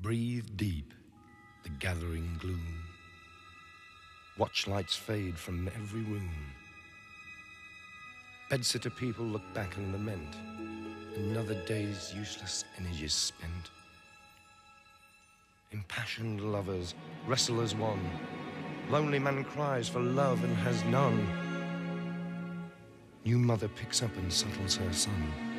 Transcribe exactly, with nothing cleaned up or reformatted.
Breathe deep the gathering gloom. Watch lights fade from every room. Bedsitter people look back and lament. Another day's useless energies spent. Impassioned lovers wrestle as one. Lonely man cries for love and has none. New mother picks up and settles her son.